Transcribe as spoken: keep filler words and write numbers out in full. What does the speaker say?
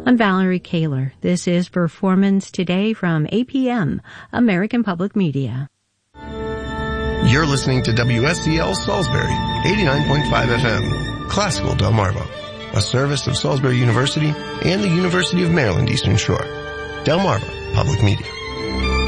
I'm Valerie Kaler. This is Performance Today from A P M, American Public Media. You're listening to W S C L Salisbury, eighty-nine point five F M, Classical Delmarva, a service of Salisbury University and the University of Maryland Eastern Shore. Delmarva Public Media.